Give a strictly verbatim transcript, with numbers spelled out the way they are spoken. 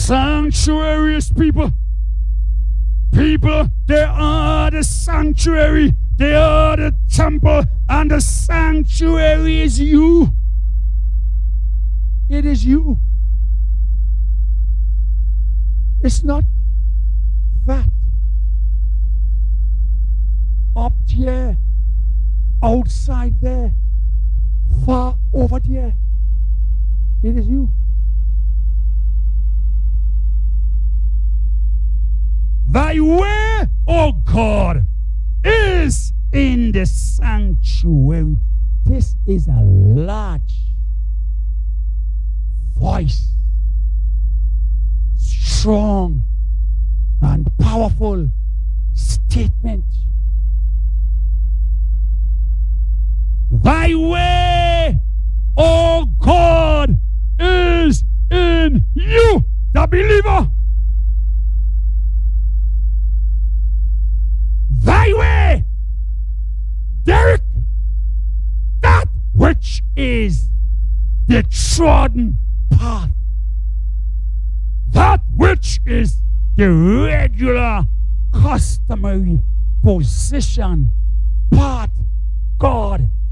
Sanctuaries, people. People, they are the sanctuary. They are the temple. And the sanctuary is you. It is you. It's not that. Up there. Outside there. Far over there. It is you. Thy way, O God, is in the sanctuary. This is a large voice, strong and powerful statement. Thy way, O God, is in you, the believer. Thy way, Derek, that which is the trodden path, that which is the regular, customary position, path God